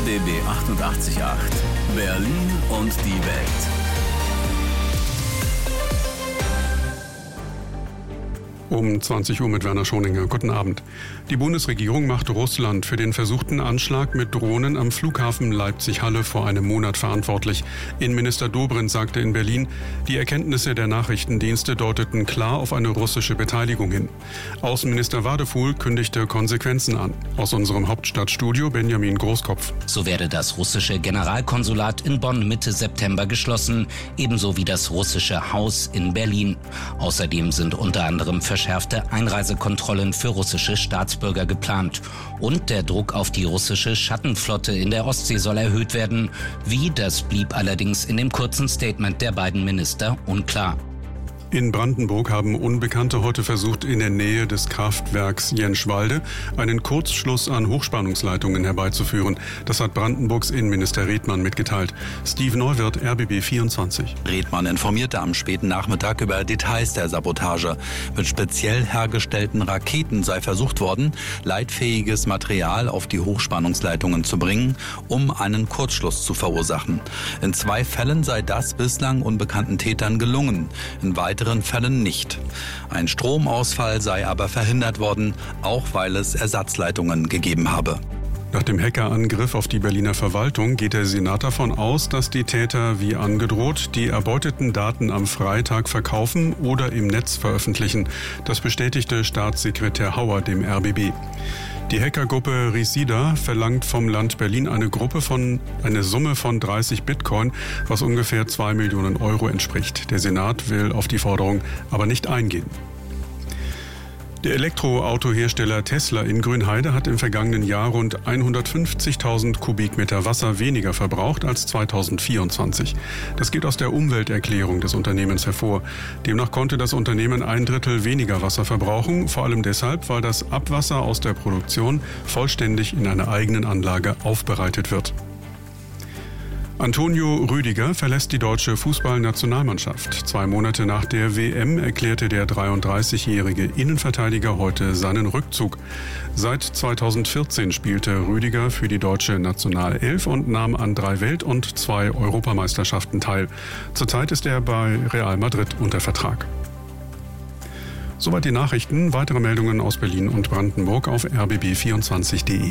RBB 88.8 Berlin und die Welt. Um 20 Uhr mit Werner Schoninger. Guten Abend. Die Bundesregierung macht Russland für den versuchten Anschlag mit Drohnen am Flughafen Leipzig-Halle vor einem Monat verantwortlich. Innenminister Dobrindt sagte in Berlin, die Erkenntnisse der Nachrichtendienste deuteten klar auf eine russische Beteiligung hin. Außenminister Wadefuhl kündigte Konsequenzen an. Aus unserem Hauptstadtstudio Benjamin Großkopf. So werde das russische Generalkonsulat in Bonn Mitte September geschlossen, ebenso wie das russische Haus in Berlin. Außerdem sind unter anderem verschärfte Einreisekontrollen für russische Staatsbürger geplant. Und der Druck auf die russische Schattenflotte in der Ostsee soll erhöht werden. Wie, das blieb allerdings in dem kurzen Statement der beiden Minister unklar. In Brandenburg haben Unbekannte heute versucht, in der Nähe des Kraftwerks Jenschwalde einen Kurzschluss an Hochspannungsleitungen herbeizuführen. Das hat Brandenburgs Innenminister Redmann mitgeteilt. Steve Neuwirth, RBB 24. Redmann informierte am späten Nachmittag über Details der Sabotage. Mit speziell hergestellten Raketen sei versucht worden, leitfähiges Material auf die Hochspannungsleitungen zu bringen, um einen Kurzschluss zu verursachen. In 2 Fällen sei das bislang unbekannten Tätern gelungen. In weiteren Fällen nicht. Ein Stromausfall sei aber verhindert worden, auch weil es Ersatzleitungen gegeben habe. Nach dem Hackerangriff auf die Berliner Verwaltung geht der Senat davon aus, dass die Täter, wie angedroht, die erbeuteten Daten am Freitag verkaufen oder im Netz veröffentlichen. Das bestätigte Staatssekretär Hauer dem RBB. Die Hackergruppe Risida verlangt vom Land Berlin eine Summe von 30 Bitcoin, was ungefähr 2 Millionen Euro entspricht. Der Senat will auf die Forderung aber nicht eingehen. Der Elektroautohersteller Tesla in Grünheide hat im vergangenen Jahr rund 150.000 Kubikmeter Wasser weniger verbraucht als 2024. Das geht aus der Umwelterklärung des Unternehmens hervor. Demnach konnte das Unternehmen 1/3 weniger Wasser verbrauchen, vor allem deshalb, weil das Abwasser aus der Produktion vollständig in einer eigenen Anlage aufbereitet wird. Antonio Rüdiger verlässt die deutsche Fußballnationalmannschaft. 2 Monate nach der WM erklärte der 33-jährige Innenverteidiger heute seinen Rückzug. Seit 2014 spielte Rüdiger für die deutsche Nationalelf und nahm an 3 Welt- und 2 Europameisterschaften teil. Zurzeit ist er bei Real Madrid unter Vertrag. Soweit die Nachrichten. Weitere Meldungen aus Berlin und Brandenburg auf rbb24.de.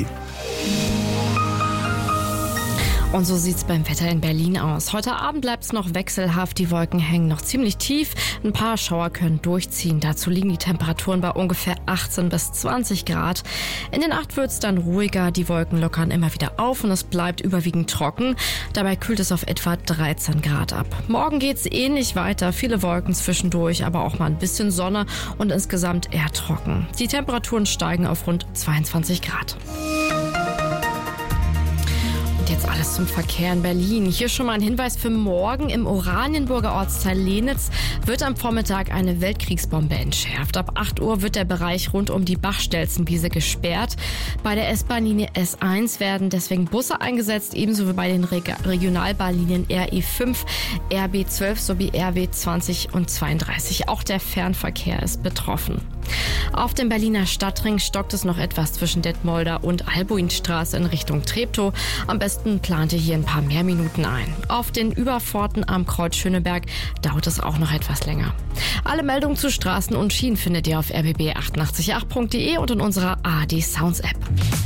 Und so sieht's beim Wetter in Berlin aus. Heute Abend bleibt's noch wechselhaft. Die Wolken hängen noch ziemlich tief. Ein paar Schauer können durchziehen. Dazu liegen die Temperaturen bei ungefähr 18 bis 20 Grad. In der Nacht wird's dann ruhiger. Die Wolken lockern immer wieder auf und es bleibt überwiegend trocken. Dabei kühlt es auf etwa 13 Grad ab. Morgen geht's ähnlich weiter. Viele Wolken zwischendurch, aber auch mal ein bisschen Sonne und insgesamt eher trocken. Die Temperaturen steigen auf rund 22 Grad. Jetzt alles zum Verkehr in Berlin. Hier schon mal ein Hinweis für morgen. Im Oranienburger Ortsteil Lenitz wird am Vormittag eine Weltkriegsbombe entschärft. Ab 8 Uhr wird der Bereich rund um die Bachstelzenwiese gesperrt. Bei der S-Bahn-Linie S1 werden deswegen Busse eingesetzt, ebenso wie bei den Regionalbahnlinien RE5, RB12 sowie RW 20 und 32. Auch der Fernverkehr ist betroffen. Auf dem Berliner Stadtring stockt es noch etwas zwischen Detmolder und Albuinstraße in Richtung Treptow. Am besten plant ihr hier ein paar mehr Minuten ein. Auf den Überfahrten am Kreuz Schöneberg dauert es auch noch etwas länger. Alle Meldungen zu Straßen und Schienen findet ihr auf rbb888.de und in unserer ARD Sounds App.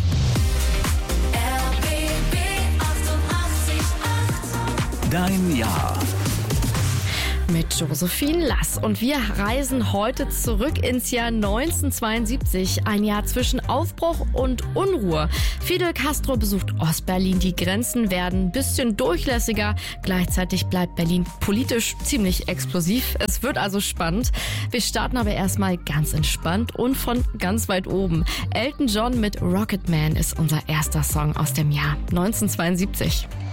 Dein Jahr. Mit Josephine Lass. Und wir reisen heute zurück ins Jahr 1972. Ein Jahr zwischen Aufbruch und Unruhe. Fidel Castro besucht Ostberlin. Die Grenzen werden ein bisschen durchlässiger. Gleichzeitig bleibt Berlin politisch ziemlich explosiv. Es wird also spannend. Wir starten aber erstmal ganz entspannt und von ganz weit oben. Elton John mit Rocket Man ist unser erster Song aus dem Jahr 1972.